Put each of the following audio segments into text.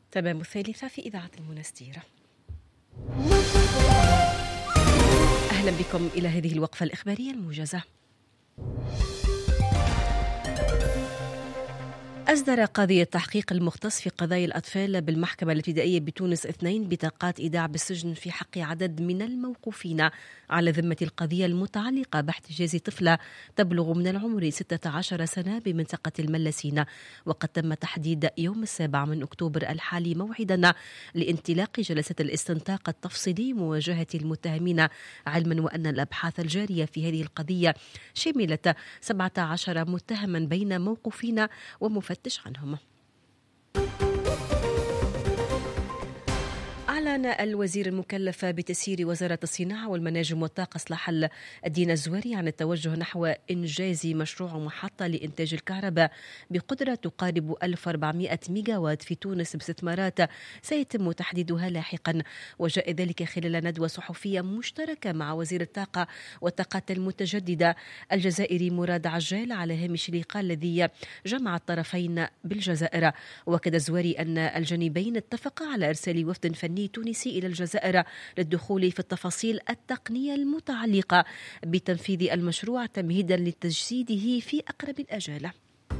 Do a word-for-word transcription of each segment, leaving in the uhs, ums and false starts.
تمام الثالثة في إذاعة المنستيرة. أهلا بكم إلى هذه الوقفة الإخبارية الموجزة. أصدر قاضي التحقيق المختص في قضايا الأطفال بالمحكمة الابتدائية بتونس اثنين بطاقات إيداع بالسجن في حق عدد من الموقوفين على ذمة القضية المتعلقة باحتجاز طفلة تبلغ من العمر ستة عشر سنة بمنطقة الملسين، وقد تم تحديد يوم السابع من أكتوبر الحالي موعدا لانطلاق جلسة الاستنطاق التفصيلي مواجهة المتهمين، علما وأن الأبحاث الجارية في هذه القضية شملت سبعة عشر متهما بين موقوفين ومفتش عنهم. أعلن الوزير المكلف بتسيير وزارة الصناعة والمناجم والطاقة صلاح الدين الزواري عن التوجه نحو إنجاز مشروع محطة لإنتاج الكهرباء بقدرة تقارب ألف وأربعمائة ميجاوات في تونس باستثمارات سيتم تحديدها لاحقا، وجاء ذلك خلال ندوة صحفية مشتركة مع وزير الطاقة والطاقات المتجددة الجزائري مراد عجال على هامش اللقاء الذي جمع الطرفين بالجزائر. وأكد الزواري أن الجانبين اتفقا على إرسال وفد فني تونسي إلى الجزائر للدخول في التفاصيل التقنية المتعلقة بتنفيذ المشروع تمهيدا لتجسيده في أقرب الآجال.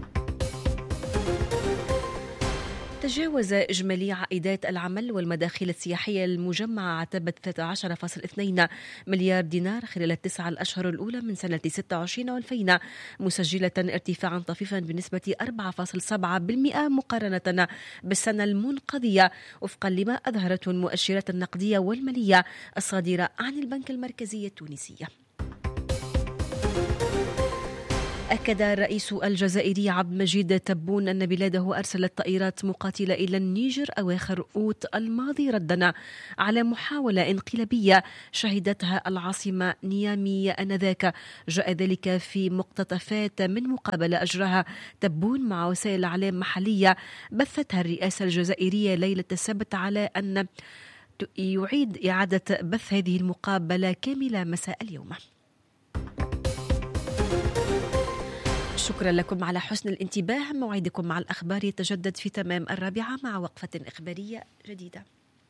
تجاوز إجمالي عائدات العمل والمداخيل السياحية المجمعة عتبة ثلاثة عشر فاصلة اثنين مليار دينار خلال التسعة الأشهر الأولى من سنة ستة وعشرين وألفين، مسجلة ارتفاعا طفيفا بنسبة أربعة فاصلة سبعة بالمئة مقارنة بالسنة المنقضية، وفقا لما أظهرته المؤشرات النقدية والمالية الصادرة عن البنك المركزي التونسي. أكد الرئيس الجزائري عبد المجيد تبون أن بلاده أرسلت طائرات مقاتلة إلى النيجر أواخر أوت الماضي ردا على محاولة انقلابية شهدتها العاصمة نيامي آنذاك. جاء ذلك في مقتطفات من مقابلة أجراها تبون مع وسائل إعلام محلية بثتها الرئاسة الجزائرية ليلة السبت، على أن يعيد إعادة بث هذه المقابلة كاملة مساء اليوم. شكرا لكم على حسن الانتباه. موعدكم مع الأخبار يتجدد في تمام الرابعة مع وقفة إخبارية جديدة.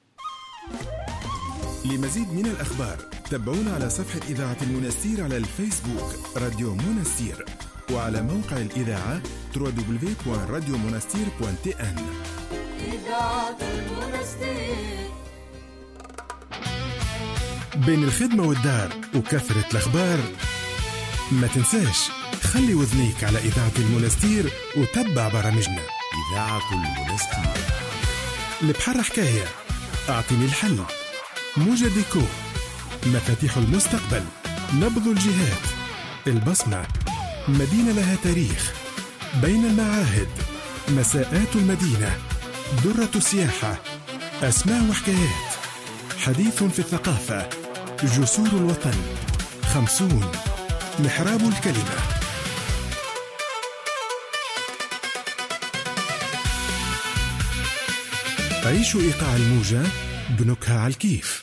لمزيد من الأخبار تابعونا على صفحة إذاعة المنستير على الفيسبوك راديو منستير، وعلى موقع الإذاعة دبليو دبليو دبليو دوت راديو منستير دوت تي إن. إذاعة المنستير. بين الخدمة والدار وكثرة الأخبار ما تنساش خلي وذنيك على إذاعة المنستير وتبع برامجنا. إذاعة المنستير. البحر حكاية، أعطني الحل، موجة ديكو، مفاتيح المستقبل، نبض الجهات، البصمة، مدينة لها تاريخ، بين المعاهد، مساءات المدينة، درة السياحة، أسماء وحكايات، حديث في الثقافة، جسور الوطن، خمسون، محراب الكلمة. عيشوا إيقاع الموجة بنكهة على الكيف.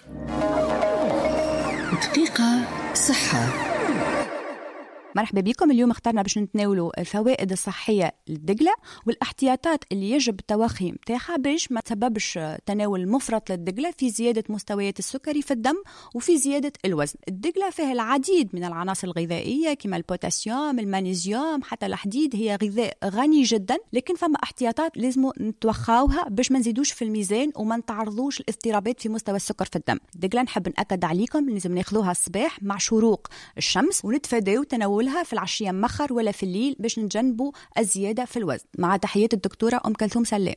دقيقة صحة. مرحبا بكم. اليوم اخترنا باش نتناولوا الفوائد الصحية للدقلة والاحتياطات اللي يجب التوخي متاعها باش ما تسببش تناول مفرط للدقلة في زيادة مستويات السكري في الدم وفي زيادة الوزن. الدقلة فيها العديد من العناصر الغذائية كما البوتاسيوم، المغنيسيوم، حتى الحديد. هي غذاء غني جدا، لكن فما احتياطات لازم نتوخاوها باش ما نزيدوش في الميزان وما نتعرضوش الاضطرابات في مستوى السكر في الدم. الدقلة نحب نأكد عليكم لازم ناخذوها الصباح مع شروق الشمس، ونتفاداو تناول في العشية مخر ولا في الليل باش نتجنبوا الزيادة في الوزن. مع تحيات الدكتورة أم كلثوم سلام.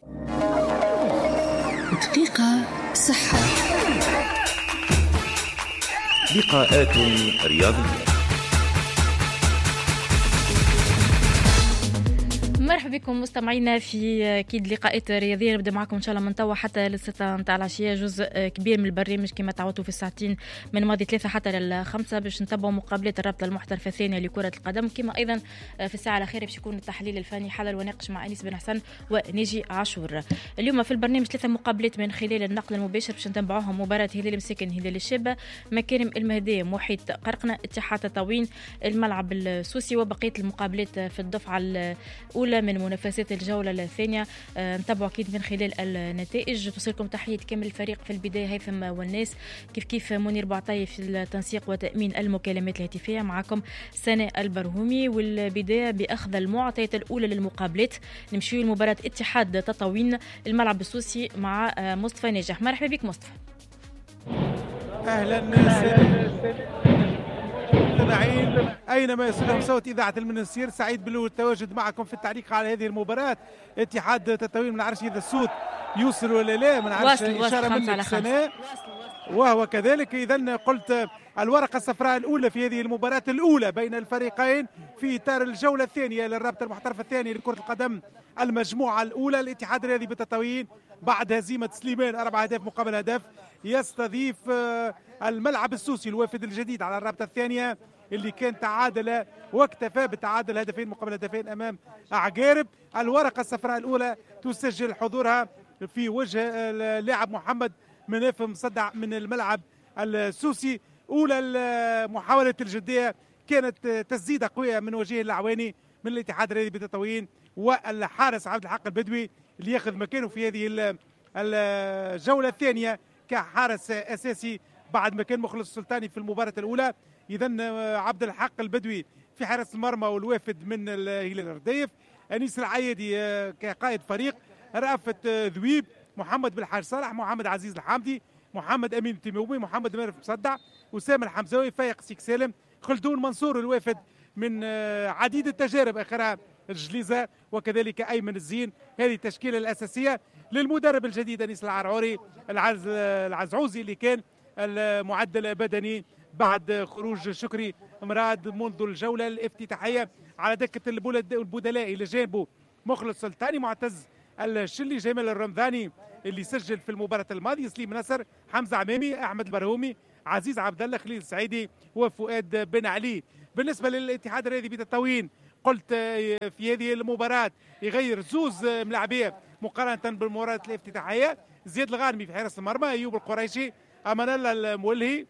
دقيقة صحة. لقاءات رياضية. مرحبا بكم مستمعينا في اكيد لقاءات رياضيه. نبدا معكم ان شاء الله من توا حتى للستة نتاع العشيه، جزء كبير من البرنامج كما تعودتوا في الساعتين من ماضي ثلاثه حتى للخمسه باش نتابعوا مقابلات الرابطه المحترفه الثانيه لكره القدم، كما ايضا في الساعه الاخيره باش يكون التحليل الفني حلل وناقش مع انيس بن حسن ونيجي عاشور. اليوم في البرنامج ثلاثه مقابلات من خلال النقل المباشر باش نتابعوهم: مباراه هلال مساكن هلال الشابه، مكارم المهديه محيط قرقنه، اتحاد تطاوين الملعب السوسي، وبقيه المقابلات في الدفعه الاولى من من منافسات الجولة الثانية. نتابعوا أكيد من خلال النتائج. توصلكم تحية كامل الفريق. في البداية هيثم والناس، كيف كيف منير بعطاي في التنسيق وتأمين المكالمات الهاتفية، معكم سناء البرهومي. والبداية بأخذ المعطيات الأولى للمقابلات. نمشيو لمباراة اتحاد تطاوين الملعب السوسي مع مصطفى ناجح. مرحبا بك مصطفى. اهلا مستمعين اينما يصلهم صوت اذاعه المنستير، سعيد بالتواجد معكم في التعليق على هذه المباراه. اتحاد تطاوين، ما نعرفش اذا الصوت يوصل ولا لا، ما نعرفش، اشاره منك سناء وهو كذلك. اذا قلت الورقه الصفراء الاولى في هذه المباراه الاولى بين الفريقين في اطار الجوله الثانيه للرابطه المحترفه الثانيه لكره القدم المجموعه الاولى. الاتحاد الرياضي بتطاوين بعد هزيمه سليمان اربع اهداف مقابل هدف يستضيف الملعب السوسي الوافد الجديد على الرابطه الثانيه اللي كان تعادل واكتفى بتعادل هدفين مقابل هدفين امام عقارب. الورقه الصفراء الاولى تسجل حضورها في وجه اللاعب محمد مناف مصدع من الملعب السوسي. اولى محاوله الجديه كانت تسديده قويه من وجيه العواني من الاتحاد الرياضي بتطاوين، والحارس عبد الحق البدوي اللي ياخذ مكانه في هذه الجوله الثانيه كحارس اساسي بعد ما كان مخلص السلطاني في المباراه الاولى. اذا عبد الحق البدوي في حارس المرمى والوافد من الهلال الرديف، انيس العيادي كقائد فريق، رأفت ذويب، محمد بالحاج صالح، محمد عزيز الحامدي، محمد امين التيمومي، محمد مارف مصدع، اسامه الحمزاوي، فايق سيك سالم، خلدون منصور الوافد من عديد التجارب اخرها الجليزه، وكذلك ايمن الزين. هذه التشكيله الاساسيه للمدرب الجديد انيس العرعوري العز العزعوزي اللي كان المعدل بدني بعد خروج شكري مراد منذ الجوله الافتتاحيه على دكه البدلاء الى جانبه مخلص سلطاني، معتز الشلي، جمال الرمضاني اللي سجل في المباراه الماضيه، سليم نصر، حمزه عمامي، احمد البرهومي، عزيز عبد الله، خليل السعيدي وفؤاد بن علي. بالنسبه للاتحاد الرياضي بتطاوين قلت في هذه المباراه يغير زوز ملاعبيه مقارنه بالمباراه الافتتاحيه، زياد الغانمي في حارس المرمى، ايوب القريشي، امان الله المولهي،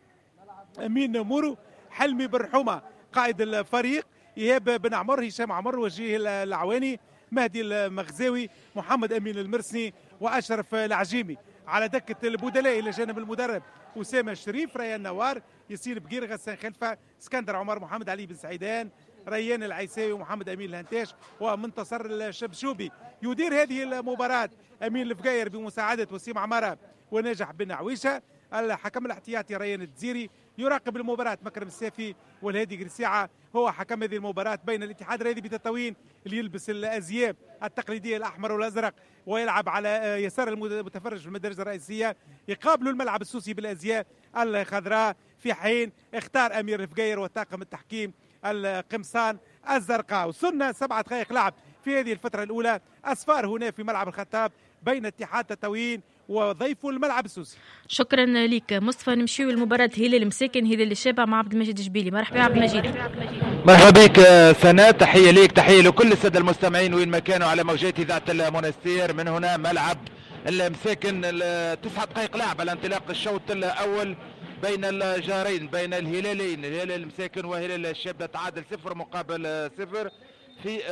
امين مورو، حلمي برحومه قائد الفريق، ايهاب بن عمر، هشام عمر، وجيه العواني، مهدي المغزاوي، محمد امين المرسني، واشرف العجيمي. على دكه البدلاء الى جانب المدرب اسامه الشريف، ريان نوار، ياسين بقير، غسان خلفه، اسكندر عمر، محمد علي بن سعيدان، ريان العيساوي، ومحمد امين الهنتاش، ومنتصر الشبشوبي. يدير هذه المباراه امين الفقاير بمساعده وسيم عماره وناجح بن عويشه. الحكم الاحتياطي ريان الدزيري. يراقب المباراة مكرم السافي، والهادي قرساعة هو حكم هذه المباراة بين الاتحاد الرياضي بتطاوين اللي يلبس الازياء التقليدية الاحمر والازرق ويلعب على يسار المتفرج في المدرجة الرئيسية، يقابل الملعب السوسي بالازياء الخضراء، في حين اختار امير الفقاير وطاقم التحكيم القمصان الزرقاء. وصلنا سبعة دقائق لعب في هذه الفترة الأولى، أصفار هنا في ملعب الخطاب بين اتحاد تطاوين وضيفه الملعب السوسي. شكرا لك مصطفى. نمشيو لمباراة هلال مساكن، هلال الشابة مع عبد المجيد الجبيلي. مرحبا عبد المجيد. مرحبا بك سناء، تحية ليك، تحية لكل السادة المستمعين وين ما كانوا على موجات إذاعة المنستير. من هنا ملعب المساكن، تسعة دقائق لعب على انطلاق الشوط الأول بين الجارين، بين الهلالين، الهلال المساكن وهلال الشابة، تعادل صفر مقابل صفر في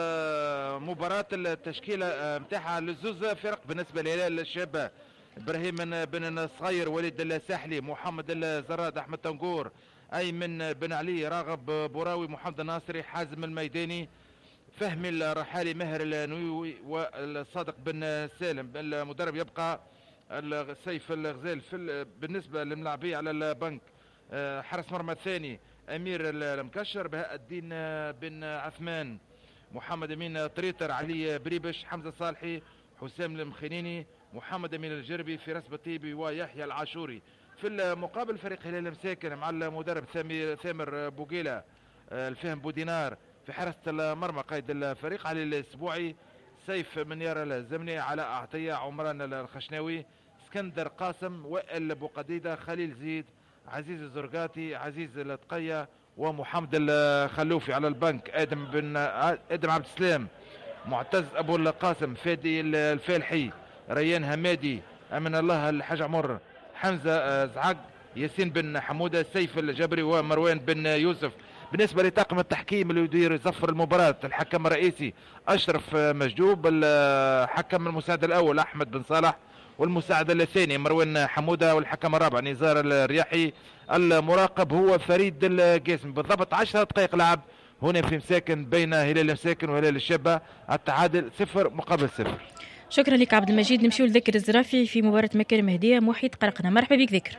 مباراة التشكيلة متاعها للزوز فرق. بالنسبة لهلال الشابة، ابراهيم بن الصغير، وليد الساحلي، محمد الزراد، احمد تنقور، ايمن بن علي، راغب بوراوي، محمد الناصري، حازم الميداني، فهمي الرحالي، ماهر النووي، والصادق بن سالم. المدرب يبقى السيف الغزال. في بالنسبة للملاعبية على البنك، حارس مرمى الثاني امير المكشر، بهاء الدين بن عثمان، محمد امين طريطر، علي بريبش، حمزه صالحي، حسام المخنيني، محمد امين الجربي، فراس بطيبي، ويحيى العاشوري. في المقابل فريق هلال مساكن مع المدرب ثامر بوقيله، الفهم بودينار في حراسه المرمى قائد الفريق، علي الاسبوعي، سيف منيار الزمني، علاء عطيه، عمران الخشناوي، اسكندر قاسم، وائل بوقديده، خليل زيد، عزيز الزرقاتي، عزيز التقية، ومحمد الخلوفي. على البنك ادم بن ادم عبد السلام، معتز ابو القاسم، فادي الفالحي، ريان همادي، امن الله الحاج عمر، حمزه زعق، ياسين بن حموده، سيف الجبري، ومروان بن يوسف. بالنسبة لطاقم التحكيم اللي يدير يزفر المباراة، الحكم الرئيسي أشرف مجدوب، الحكم المساعد الأول أحمد بن صالح، والمساعد الثاني مروان حمودة، والحكم الرابع نزار الرياحي، المراقب هو فريد القاسم. بالضبط عشرة دقائق لعب هنا في مساكن بين هلال مساكن وهلال الشابة، التعادل صفر مقابل صفر. شكرا لك عبد المجيد. نمشيو لذكر الزرافي في مباراة مكة مهدية محيط قرقنا. مرحبا بك ذكر.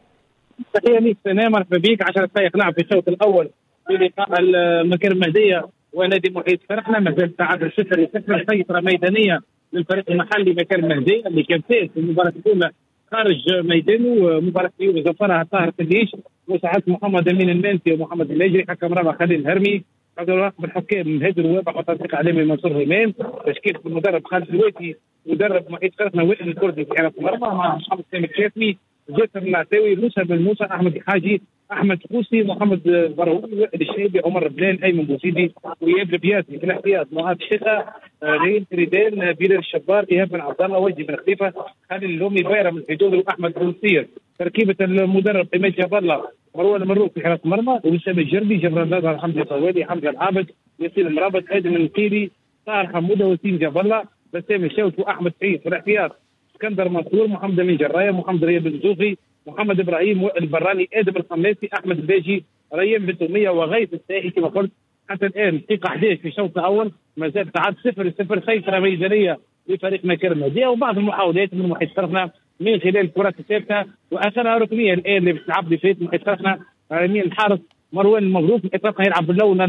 تحية ليك سنة، مرحبا بك. عشرة دقائق لعب في الشوط الأول في لقاء المكة المهدية ونادي محيط قرقنا، ما زال تعادل صفر صفر. سيطرة ميدانية للفريق المحلي مكة المهدية اللي كان فاز في المباراة الأولى خارج ميدانه. مباراة اليوم زفرها طاهر قديش وساعات محمد امين المنسي ومحمد المجري، حكم رابع خالد الهرمي، راقب الحكام من هدر ووابع وتنسيق اعلامي منصور هيمان، تشكيل المدرب خالد الويتي، مدرب محيط قرقنا وائل الكردي في حراسه المرمى مع محمد سامي الشافعي، جاسر العتاوي، موسى بن موسى، احمد الحاجي، احمد خوسي، محمد البرهوي، وائل الشيبي، عمر بلال، ايمن بوسيدي، واياب البياسي. في الاحتياط معاذ الشقه، ريم تريدان، بلال الشبار، ايهاب بن عبد الله، وجدي بن خليفه، خالد اللومي، بايرم الحدود، واحمد بن نصير. تركيبه المدرب عماد جاب الله، مروان المروق في حراسه المرمى، وسام الجردي، جبران نادر، حمزه طوالي، حمزه العابد، ياسين المرابط، ادم النقيري، طاهر حموده، وسيم جاب الله، بسام الشوت، واحمد سعيد. في الاحتياط اسكندر منصور، محمد امين جرايه، محمد رياض بن زوفي، محمد ابراهيم، وائل البراني، ادم الخماسي، احمد الباجي، ريان بن توميه، وغيث السائي. كما قلت حتى الان دقيقه أحد عشر في الشوط الاول، ما زال تعادل صفر صفر. سيطره ميدانيه لفريق مكة المهدية، وبعض المحاولات من محيط قرقنا من خلال الكرات الثابته، واخرها ركنيه الان اللي بتلعب اللي فات محيط قرقنا يمين الحارس مروان المبروك. محيط قرقنا يلعب باللون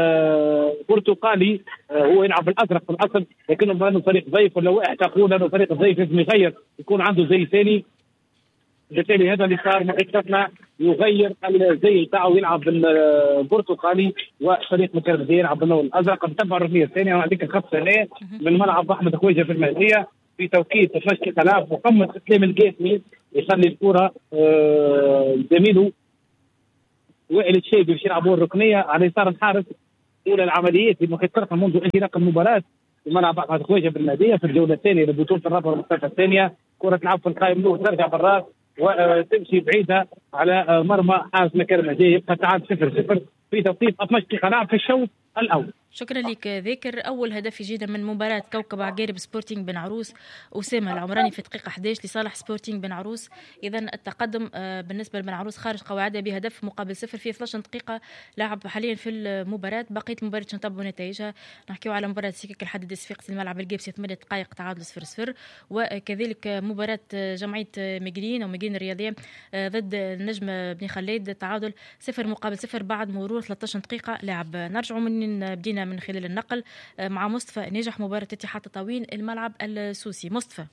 البرتقالي، هو يلعب بالازرق في الاصل، لكنه بانه فريق ضيف ولا واحد تقول انه فريق ضيف لازم يغير يكون عنده زي ثاني. بالتالي هذا اللي صار، محيط قرقنا يغير الزي تاعو يلعب بالبرتقالي، وفريق مكة المهدية يلعب باللون الازرق. نتبع الركنيه الثانيه وهذيك الخط هنا من ملعب احمد خويجه في المهديه في توقيت اثناش دقيقه، وقمه اسلام القاسمي يخلي الكره آه زميله وائل الشيبي باش يلعبوا الركنيه على يسار الحارس. اولى العمليات في محيط قرقنا منذ انطلاق المباراه في ملعب احمد خويجه بالمهديه في الجوله الثانيه لبطوله الرابطه والمحترفه الثانيه. كره تلعب في القائم له ترجع بالراس وتمشي بعيده على مرمى حارس مكة المهدية. يبقى تعادل صفر صفر في توقيت اثناش دقيقه لعب في الشوط الاول. شكرا لك ذاكر. اول هدف جيدا من مباراه كوكب عقارب سبورتينغ بن عروس، اسامه العمراني في دقيقه أحد عشر لصالح سبورتينغ بن عروس. اذا التقدم بالنسبه لبن عروس خارج قواعده بهدف مقابل صفر في اثناش دقيقه لعب حاليا في المباراه. بقيه المباراه نتابعوا نتائجها. نحكيو على مباراه سيكك الحديد الصفاقسي الملعب القابسي ثمانية دقائق تعادل صفر صفر، وكذلك مباراه جمعيه مقرين او مقرين الرياضيه ضد النجم بن خليد تعادل صفر مقابل صفر بعد مرور ثلاثة عشر دقيقه لعب. نرجعوا من بدينا من خلال النقل مع مصطفى نجح مباراة اتحاد تطاوين الملعب السوسي. مصطفى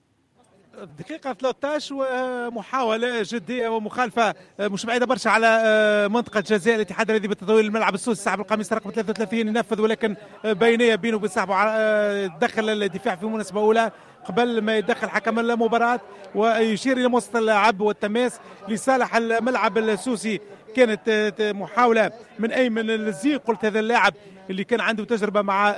دقيقة ثلاثة عشر ومحاولة جدية ومخالفة مش بعيدة برشا على منطقة جزاء الاتحاد الذي بتطويل الملعب السوسي. صاحب القميص رقم ثلاثة وثلاثين ينفذ، ولكن بينية بينه وبين صاحبه دخل الدفاع في مناسبة أولى قبل ما يدخل حكم المباراة ويشير إلى وسط اللعب والتماس لصالح الملعب السوسي. كانت محاولة من أيمن الزي، قلت هذا اللاعب اللي كان عنده تجربة مع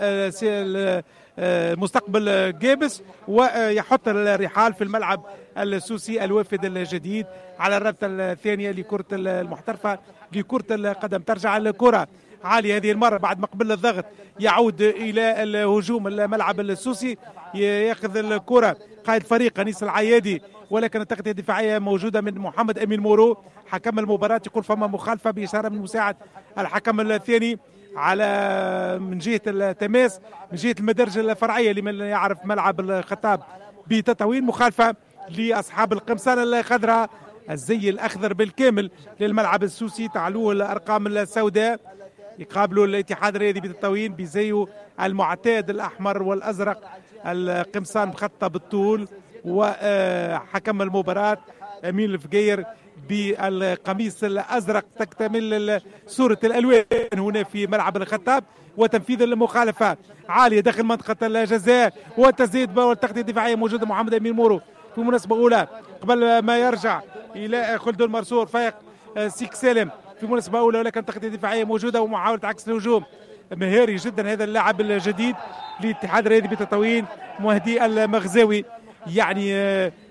مستقبل جابس، ويحط الرحال في الملعب السوسي الوافد الجديد على الرابطة الثانية لكرة المحترفة لكرة القدم. ترجع الكرة عالية هذه المرة بعد ما قبل الضغط يعود إلى الهجوم الملعب السوسي، يأخذ الكرة قائد فريق أنيس العيادي، ولكن التغطية الدفاعية موجودة من محمد أمين مورو. حكم المباراة يقول فما مخالفة بإشارة من مساعد الحكم الثاني على من جهة التماس من جهة المدرجة الفرعية لمن يعرف ملعب الخطاب بتطاوين. مخالفة لأصحاب القمصان الخضراء، الزي الأخضر بالكامل للملعب السوسي، تعلوه الأرقام السوداء، يقابلوا الاتحاد الرياضي بتطاوين بزيه المعتاد الأحمر والأزرق، القمصان مخططة بالطول. وحكم المباراة أمين الفقير بالقميص الأزرق. تكتمل صورة الألوان هنا في ملعب الخطاب، وتنفيذ المخالفة عالية داخل منطقة الجزاء والتسديد والتغطية الدفاعية موجودة محمد أمين مورو في مناسبة أولى قبل ما يرجع إلى خلدون مرسور فايق سيك سالم في مناسبة أولى، ولكن تغطية دفاعية موجودة ومحاولة عكس الهجوم. مهاري جدا هذا اللاعب الجديد للاتحاد الرياضي بتطاوين مهدي المغزاوي، يعني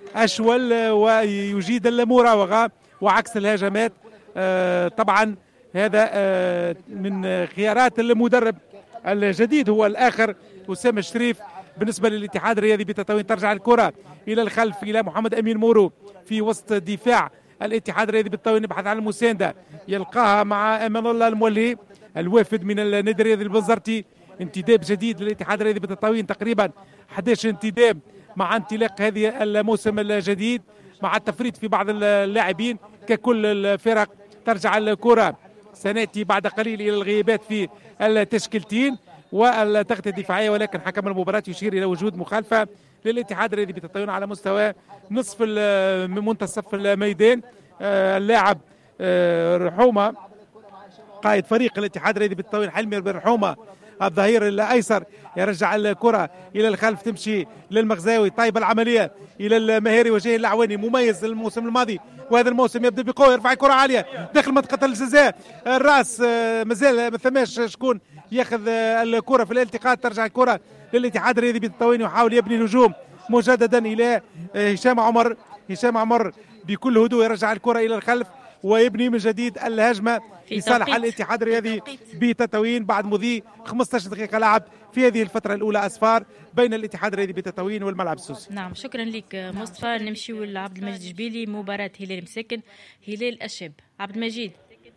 أشول ويجيد المراوغة وعكس الهجمات. طبعا هذا من خيارات المدرب الجديد هو الآخر أسامة الشريف. بالنسبة للاتحاد الرياضي بتطاوين ترجع الكرة إلى الخلف إلى محمد أمين مورو في وسط دفاع الاتحاد الرياضي بالتطاوين يبحث عن المساندة، يلقاها مع أمان الله المولي الوافد من النادي الرياضي البزرتي. انتداب جديد للاتحاد الرياضي بالتطاوين، تقريبا أحد عشر انتداب مع انطلاق هذه الموسم الجديد مع التفريط في بعض اللاعبين ككل الفرق. ترجع الكرة، سنأتي بعد قليل إلى الغيابات في التشكيلتين والتغطية الدفاعية، ولكن حكم المباراة يشير إلى وجود مخالفة للاتحاد الرياضي بالتطاوين على مستوى نصف منتصف الميدان. اللاعب رحومة قائد فريق الاتحاد الرياضي بالتطاوين حلمي بن رحومة الظهير الايسر يرجع الكره الى الخلف، تمشي للمغزاوي. طيب العمليه الى المهاري وجيه العواني مميز الموسم الماضي وهذا الموسم يبدا بقوه، يرفع الكره عاليه داخل منطقه الجزاء. الراس مازال ما ثماش شكون ياخذ الكره في الالتقاط. ترجع الكره للاتحاد الرياضي بالتطاوين ويحاول يبني الهجوم مجددا الى هشام عمر. هشام عمر بكل هدوء يرجع الكره الى الخلف ويبني من جديد الهجمه في صالح الاتحاد الرياضي بتطاوين بعد مضي خمسة عشر دقيقه لعب في هذه الفتره الاولى اصفار بين الاتحاد الرياضي بتطاوين والملعب السوسي. نعم شكرا لك مصطفى. نمشيو لعبد المجيد جبيلي، مباراه هلال مساكن هلال الشاب. عبد المجيد.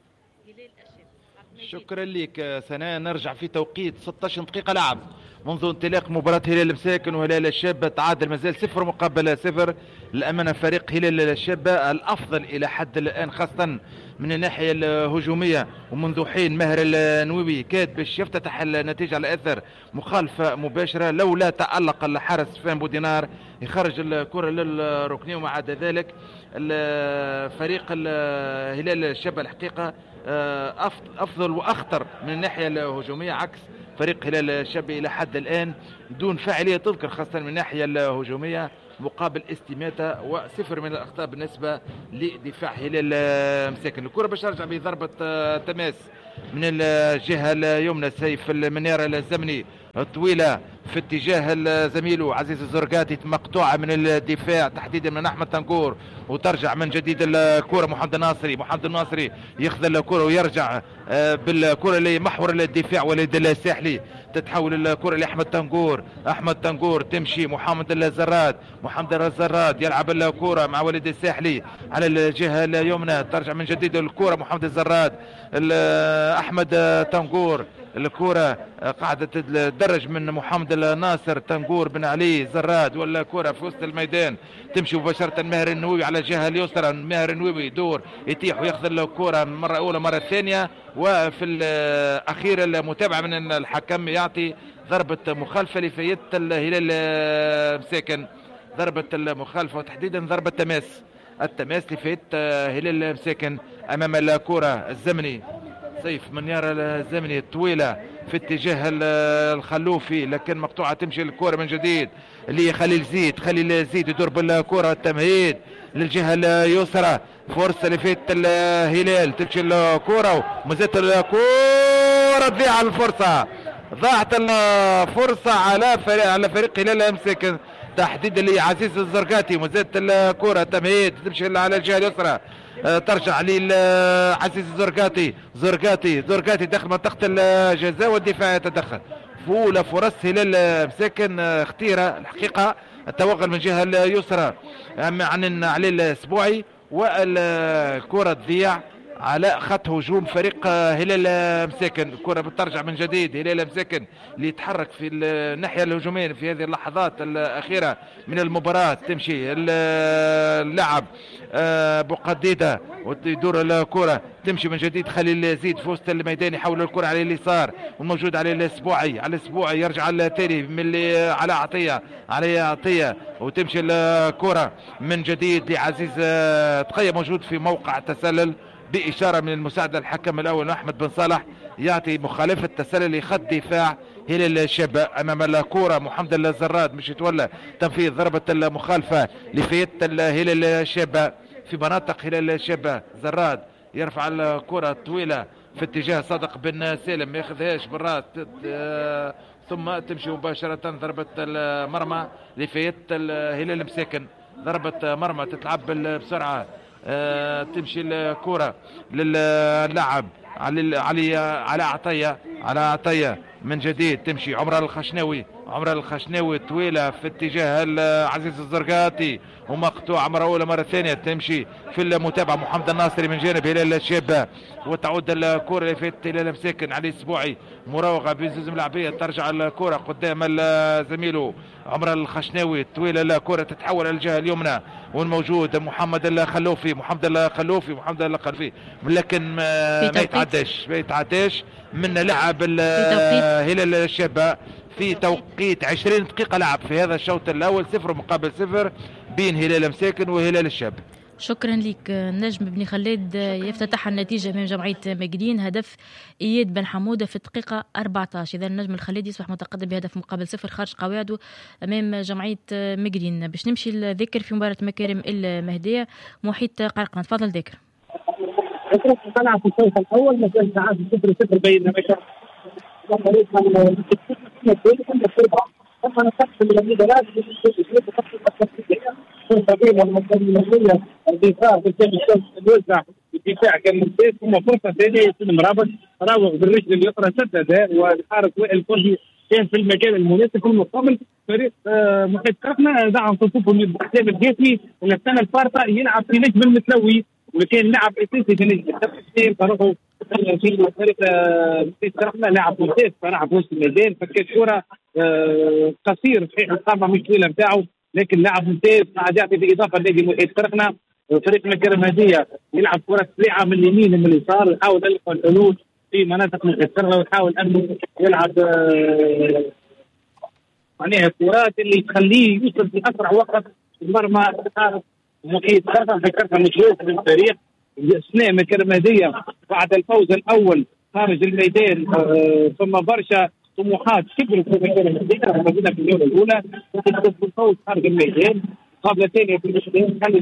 شكرا لك سناء. نرجع في توقيت ستة عشر دقيقه لعب منذ انطلاق مباراة هلال مساكن وهلال الشاب. تعادل مازال صفر مقابل صفر. للأمانة فريق هلال الشاب الأفضل إلى حد الآن خاصة من الناحية الهجومية، ومنذ حين ماهر النووي كاد باش يفتتح النتيجة على أثر مخالفة مباشرة لولا تألق الحارس فان بودينار يخرج الكرة للركنية. ومع ذلك فريق هلال الشاب الحقيقة أفضل وأخطر من الناحية الهجومية عكس فريق هلال الشاب إلى حد الآن دون فاعلية تذكر خاصة من الناحية الهجومية مقابل استماتة وصفر من الأخطاء بالنسبة لدفاع هلال مساكن. الكرة باش ترجع بضربة تماس من الجهة اليمنى سيف المنير الزمني طويلة في اتجاه زميله عزيز الزرقاتي مقطوعة من الدفاع تحديدا من أحمد تنكور، وترجع من جديد الكرة محمد الناصري. محمد الناصري ياخذ الكرة ويرجع بالكرة لمحور الدفاع وليد الساحلي، تتحول الكرة لأحمد تنكور. أحمد تنكور تمشي محمد الزراد. محمد الزراد يلعب الكرة مع وليد الساحلي على الجهة اليمنى، ترجع من جديد الكرة محمد الزراد. أحمد تنكور الكرة قاعدة تدرج من محمد الناصر تنكور بن علي زراد، ولا كرة في وسط الميدان تمشي مباشرة ماهر النووي على الجهة اليسرى. ماهر النووي دور يتيح وياخذ الكرة مرة أولى مرة ثانية، وفي الأخير المتابعة من الحكم يعطي ضربة مخالفة لفايدة الهلال مساكن، ضربة المخالفة وتحديدا ضربة تماس التماس لفايدة هلال مساكن أمام الكرة. الزمني سيف منيار الزمني طويلة في اتجاه الخلوفي لكن مقطوعة، تمشي الكرة من جديد اللي خليل زيد. خليل زيد يدور بالكرة التمهيد للجهة اليسرى، فرصة لفيت الهلال تمشي الكرة ومازالت الكرة تضيع الفرصة. ضاعت الفرصة على فريق على فريق هلال مساكن تحديدا لعزيز الزرقاتي، ومازالت الكرة تمهيد تمشي على الجهة اليسرى، ترجع لعزيز الزرقاتي. زرقاتي زرقاتي داخل منطقة الجزاء والدفاع يتدخل. فول فرص هلال مساكن اختيرة الحقيقة التوغل من جهة اليسرى عن علي الاسبوعي، والكرة تضيع على خط هجوم فريق هلال مساكن. الكرة بترجع من جديد هلال مساكن اللي يتحرك في الناحية الهجومية في هذه اللحظات الأخيرة من المباراة. تمشي اللاعب بقديدة ويدور الكرة تمشي من جديد خليل زيد في وسط الميدان يحول الكرة على اليسار والموجود على الاسبوعي. على الاسبوعي يرجع التالي من على عطية على عطية وتمشي الكرة من جديد لعزيز تقية موجود في موقع التسلل بإشارة من المساعد الحكم الأول أحمد بن صالح يعطي مخالفة تسلل لخط دفاع هلال الشاب أمام الكرة. محمد الزراد مش يتولى تنفيذ ضربة المخالفة لفيت هلال الشاب في مناطق هلال الشاب. زراد يرفع الكرة الطويلة في اتجاه صادق بن سالم ما ياخذهاش بالراس ثم تمشي مباشرة ضربة المرمى لفيت هلال مساكن. ضربة مرمى تتلعب بسرعة آه تمشي الكرة للاعب علي علي على عطية على عطية من جديد تمشي عمر الخشناوي عمر الخشناوي طويلة في اتجاه عزيز الزرقاطي ومقطوعة مرة أولى مرة ثانية تمشي في المتابعة محمد الناصري من جانب هلال الشابة وتعود الكرة اللي فاتت إلى مساكن علي السبوعي مراوغة بزوز ملاعبية ترجع الكرة قدام زميله عمر الخشناوي طويلة الكرة تتحول الجهة اليمنى والموجود محمد الخلوفي محمد الخلوفي محمد الخلوفي لكن ما يتعداش ما يتعداش من لعب هلال الشابة في توقيت عشرين دقيقة لعب في هذا الشوط الأول صفر مقابل صفر بين هلال مساكن وهلال الشاب. شكرا لك نجم بن خلاد. يفتتح النتيجة أمام جمعية مقدين هدف إياد بن حمودة في الدقيقة أربعة عشر. إذا النجم الخلاد يصبح متقدم بهدف مقابل صفر خارج قواعده أمام جمعية مقدين. باش نمشي الذكر في مباراة مكارم المهدية محيط قرقنة. تفضل ذكر. طلع في الشوط الأول مثلا ساعات صفر صفر بين مكة أنا أخذت من المباراة طبيعي والمسؤولية الدفاع في الشوط الوسع الدفاع كان ممتاز ثم فرصة ثانية يسلم رابط راوغ بالرجل اليسرى سدد والحارس وائل كوهي كان في المكان المناسب في المقابل فريق محيط قرقنة دعم صفوفه من حسام الجاسمي ونفسنا الفارطة يلعب في نجم المتلوي وكان لاعب اساسي في نجم التفكير طرقه في فريق محيط قرقنة لاعب ممتاز صراحة في وسط الميدان فكانت كرة قصير صحيح القامة مش طويلة نتاعو لكن لاعب ممتاز قاعد يعطي بالاضافه لنادي محيط قرقنة. فريق مكارم المهدية يلعب كره سريعه من اليمين ومن اليسار يحاول يلقى الحلول في مناطق محيط قرقنة ويحاول انه يلعب معناها الكرات اللي تخليه يوصل في اسرع وقت المرمى محيط قرقنة. في قرقنة مجهود من الفريق اثناء مكارم المهدية بعد الفوز الاول خارج الميدان ثم برشا طموحات كبروا في مكان المدينة موجودة في الجولة الأولى وتكتب الفوز خارج الميدان قبل ثانية في الميدان خلي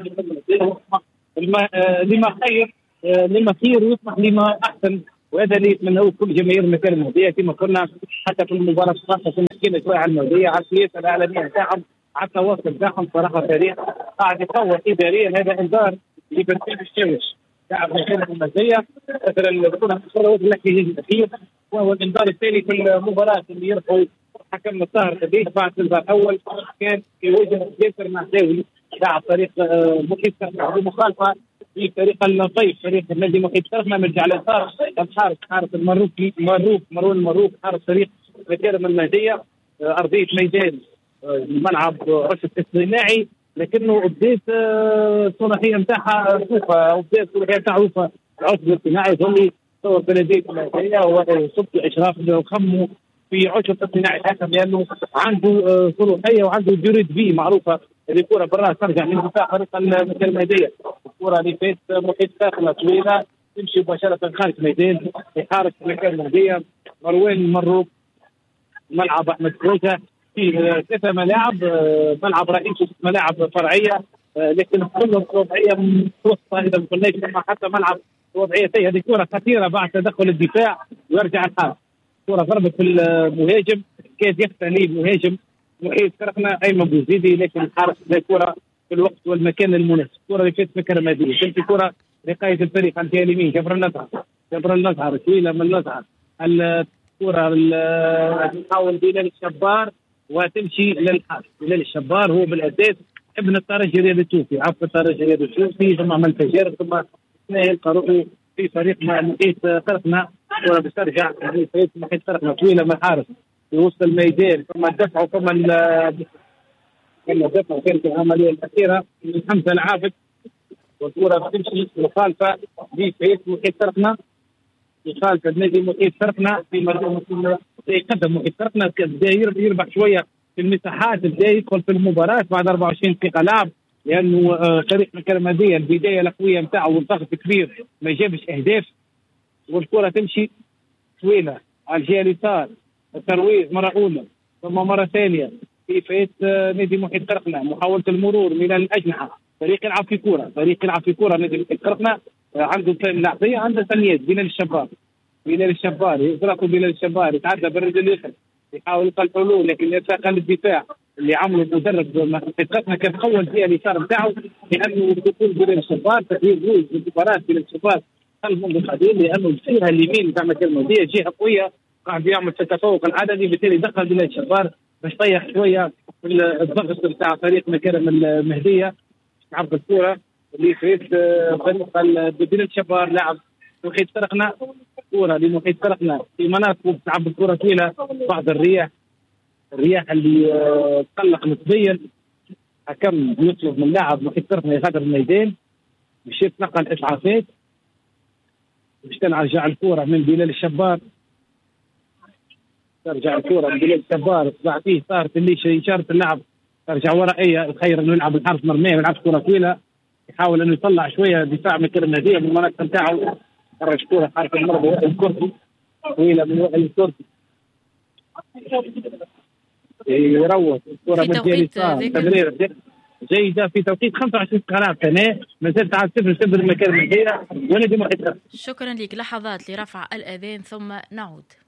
لما خير لما خير ويطمح لما أحسن وهذا اللي يتمنوه كل جماهير مكان المهدية كما قلنا حتى في المباراة الخاصة كنا حكينا شوية على المهدية على السياسة الإعلامية نتاعهم على التواصل نتاعهم صراحة فريق قاعد يتطور إداريا. هذا إنذار لبرنامج الشمس لاعب مكان المهدية مثلا البطولة الأخيرة الأخير وهو الانذار الثاني في المباراة اللي يرفعوا حكم الطاهر خديج بعد الانذار الأول كان في وجه ياسر معداوي لاعب فريق محيط قرقنة بمخالفة في فريق اللطيف فريق النادي محيط قرقنة مرجع للانذار الحارس حارس المروكي مروك مروان مروك حارس فريق مكارم المهدية أرضية ميدان الملعب رشد اصطناعي لكنه بديت الصلاحية نتاعها وقوفة أو بديت الصلاحية نتاعها وقوفة العصب الاصطناعي اللي صور بلدية المهدية وصبت إشراف وخمه في عشب اصطناعي حسب لأنه عنده صلاحية وعنده ديوريد بي معروفة اللي كرة برا ترجع من دفاع فريق المهدية. الكرة اللي فات محيط قرقنة طويلة تمشي مباشرة خارج الميدان لحارس مكان المهدية مروان مروك ملعب أحمد كروجة في ثلاثة ملاعب ملعب رئيسي ملاعب فرعية لكن كلهم وضعية متوسطة إذا ما قلناش حتى ملعب وضعية سيئة. هذه كرة خطيرة بعد تدخل الدفاع ويرجع الحارس كرة ضربت في المهاجم كاد يختلي المهاجم محيط قرقنة أيمن بوزيدي لكن الحارس لا كرة في الوقت والمكان المناسب. الكرة اللي فاتت مكان المهدية كانت كرة رقاية الفريق عن جهة اليمين جبر النزهر جبر النزهر طويلة من النزهر الكرة تحاول بلال الشبار وتمشي للحارس. بلال الشبار هو بالأساس ابن الترجي رياض التوفي عفوا الترجي رياض التوفي ثم عمل تجارب ثم يلقى روحه في فريق محيط قرقنة وبترجع في فريق محيط قرقنة طويلة من الحارس في وسط الميدان ثم الدفع ثم الدفع كانت العملية الأخيرة من حمزة العابد والكرة تمشي مخالفة لفريق محيط قرقنة مخالفة النادي محيط قرقنة في مرحلة يقدم محيط قرقنة بدا يربح شوية في المساحات بدا يدخل في المباراة بعد أربعة وعشرين دقيقة لعب لأنه فريق مكارم المهدية البداية القوية نتاعه والضغط كبير ما جابش أهداف والكرة تمشي طويلة على الجهة اليسار الترويج مرة أولى ثم مرة ثانية في فايت نادي محيط قرقنة محاولة المرور من الأجنحة فريق يلعب في كرة فريق يلعب في كرة نادي محيط قرقنة عنده لحظية عنده ثانيات بلال الشبار بلال الشبار يطلق بلال الشبار يتعدى بالرجل اليسرى يحاول يلقى الحلول لكن يتساقل الدفاع اللي عملوا المدرب محققنا كان اول فيها اليسار بتاعه، لانه دخول بين الشباب تغيير روز المباراه بين الشباب خلف منذ القديم، لانه الجهه اليمين تاع مكان المهديه جهه قويه قاعد يعمل التفوق العددي، بالتالي دخل بين الشباب باش طيح شويه الضغط بتاع فريق مكان المهديه عبد الكوره اللي فريق فريق بين الشباب لاعب محيط فرقنا كوره لمحيط فرقنا في مناطق تعب الكوره طويله بعض الرياح الرياح اللي تقلق نسبيا. حكم يطلب من لاعب محيط فرقنا يغادر الميدان باش يتنقل اسعافات باش ترجع الكوره من بلال الشبار، ترجع الكوره من بلال الشبار طلع فيه صارت اللي اشاره اللعب ترجع ورائيه، الخير انه يلعب الحارس مرميه ويلعب كوره طويله يحاول انه يطلع شويه دفاع من كره الناديه من المناطق نتاعو، خرج كوره حارس المرمى وائل الكرسي طويله من وائل الكرسي يروح الكره من اليسار تمريره جيده في توقيت خمسة وعشرين دقيقه ثانيه ما زالت على صفر صفر مكان الجزيره ونادي محيط. شكرا لك. لحظات لرفع الاذان ثم نعود.